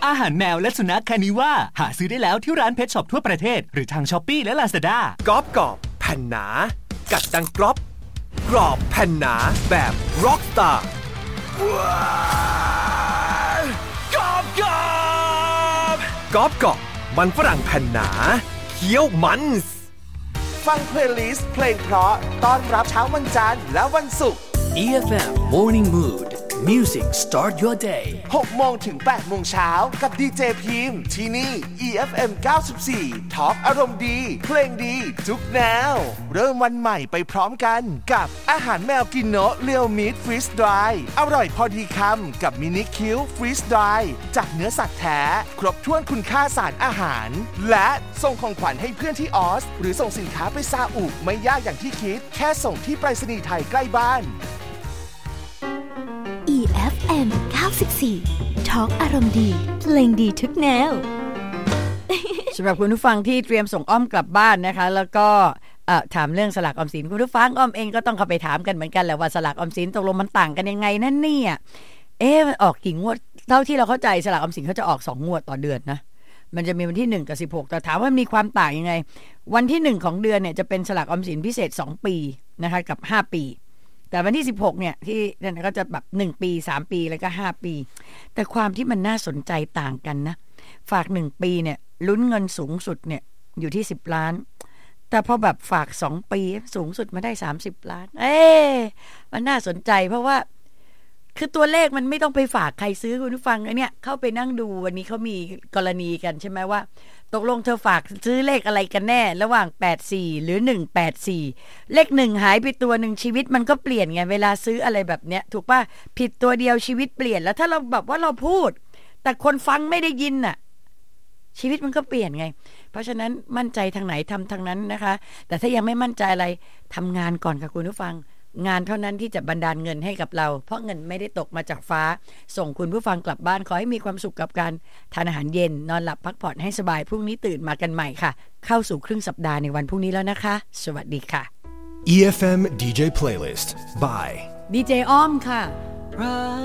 อาหารแมวและสุนัขคานิว่าหาซื้อได้แล้วที่ร้านเพทช็อปทั่วประเทศหรือทาง Shopee และ Lazada กรอบแผ่นหนากัดดังกรอบกรอบแผ่นหนาแบบร็อกสตาร์กรอบมันฝรั่งแผ่นหนาเคี้ยวมันฟังเพลย์ลิสต์เพลงเพราะต้อนรับเช้าวันจันทร์และวันศุกร์ EFM Morning Mood Music Start Your Day 6 โมงถึง 8 โมงเช้ากับดีเจพิมพ์ที่นี่ EFM 94 ทอล์กอารมณ์ดีเพลงดีทุกแนวเริ่มวันใหม่ไปพร้อมกันกับอาหารแมวกินโนะเรียวมิตฟรีสดรายอร่อยพอดีคำกับมินิคิวฟรีสดรายจากเนื้อสัตว์แท้ครบถ้วนคุณค่าสารอาหารและส่งของขวัญให้เพื่อนที่ออสหรือส่งสินค้าไปซาอุไม่ยากอย่างที่คิดแค่ส่งที่ไปรษณีย์ไทยใกล้บ้าน EFM 94 Talk อารมณ์ดีเพลงดีทุกแนวสำหรับคุณผู้ฟังที่เตรียมส่งอ้อมกลับบ้านนะคะแล้วก็ถามเรื่องสลากออมสินคุณผู้ฟังอ้อมเองก็ต้องเข้าไปถามกันเหมือนกันแหละว่าสลากออมสินตกลงมันต่างกันยังไงนั่นเนี่ยมันออกกี่งวดเท่าที่เราเข้าใจสลากออมสินเขาจะออก2งวดต่อเดือนนะมันจะมีวันที่1กับ16แต่ถามว่ามีความต่างยังไงวันที่1ของเดือนเนี่ยจะเป็นสลากออมสินพิเศษ2ปีนะคะกับ5ปีแต่วันที่16เนี่ยที่นั่นก็จะแบบ1ปี3ปีแล้วก็5ปีแต่ความที่มันน่าสนใจต่างกันนะฝาก1ปีเนี่ยลุ้นเงินสูงสุดเนี่ยอยู่ที่10ล้านแต่พอแบบฝาก2ปีสูงสุดมาได้30ล้านมันน่าสนใจเพราะว่าคือตัวเลขมันไม่ต้องไปฝากใครซื้อคุณผู้ฟังเนี่ยเข้าไปนั่งดูวันนี้เขามีกรณีกันใช่ไหมว่าตกลงเธอฝากซื้อเลขอะไรกันแน่ระหว่าง84หรือ184เลข1หายไปตัวนึงชีวิตมันก็เปลี่ยนไงเวลาซื้ออะไรแบบเนี้ยถูกป่ะผิดตัวเดียวชีวิตเปลี่ยนแล้วถ้าเราแบบว่าเราพูดแต่คนฟังไม่ได้ยินน่ะชีวิตมันก็เปลี่ยนไงเพราะฉะนั้นมั่นใจทางไหนทำทางนั้นนะคะแต่ถ้ายังไม่มั่นใจอะไรทำงานก่อนค่ะคุณผู้ฟังงานเท่านั้นที่จะบันดาลเงินให้กับเราเพราะเงินไม่ได้ตกมาจากฟ้าส่งคุณผู้ฟังกลับบ้านขอให้มีความสุขกับการทานอาหารเย็นนอนหลับพักผ่อนให้สบายพรุ่งนี้ตื่นมากันใหม่ค่ะเข้าสู่ครึ่งสัปดาห์ในวันพรุ่งนี้แล้วนะคะสวัสดีค่ะ EFM DJ Playlist by ดีเจอ้อมค่ะ